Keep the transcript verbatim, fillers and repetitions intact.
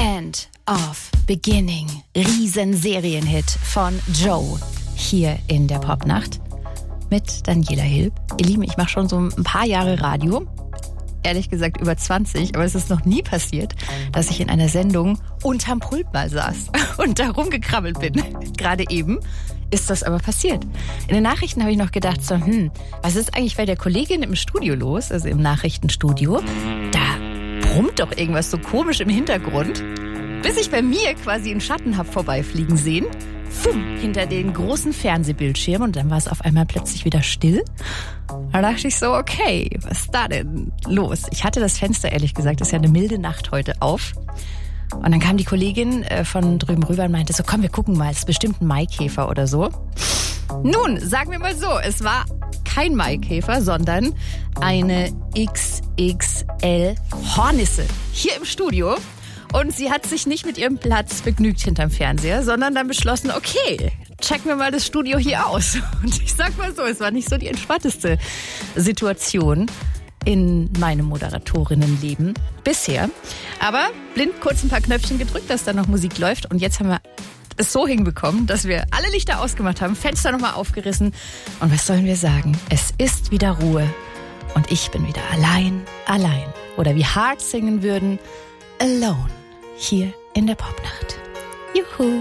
End of Beginning. Riesenserienhit von Joe hier in der Popnacht mit Daniela Hilb. Ihr Lieben, ich mache schon so ein paar Jahre Radio. Ehrlich gesagt über zwanzig, aber es ist noch nie passiert, dass ich in einer Sendung unterm Pult mal saß und da rumgekrabbelt bin. Gerade eben ist das aber passiert. In den Nachrichten habe ich noch gedacht, so, hm, was ist eigentlich bei der Kollegin im Studio los, also im Nachrichtenstudio? Da brummt doch irgendwas so komisch im Hintergrund. Bis ich bei mir quasi einen Schatten habe vorbeifliegen sehen. Fumm, hinter den großen Fernsehbildschirmen und dann war es auf einmal plötzlich wieder still. Da dachte ich so, okay, was ist da denn los? Ich hatte das Fenster, ehrlich gesagt, ist ja eine milde Nacht heute, auf. Und dann kam die Kollegin von drüben rüber und meinte so, komm, wir gucken mal, es ist bestimmt ein Maikäfer oder so. Nun, sagen wir mal so, es war kein Maikäfer, sondern eine X X L Hornisse hier im Studio. Und sie hat sich nicht mit ihrem Platz begnügt hinterm Fernseher, sondern dann beschlossen, okay, checken wir mal das Studio hier aus. Und ich sag mal so, es war nicht so die entspannteste Situation in meinem Moderatorinnenleben bisher. Aber blind kurz ein paar Knöpfchen gedrückt, dass da noch Musik läuft. Und jetzt haben wir es so hinbekommen, dass wir alle Lichter ausgemacht haben, Fenster nochmal aufgerissen. Und was sollen wir sagen? Es ist wieder Ruhe. Und ich bin wieder allein, allein. Oder wie Hart singen würden, alone. Hier in der Popnacht. Juhu!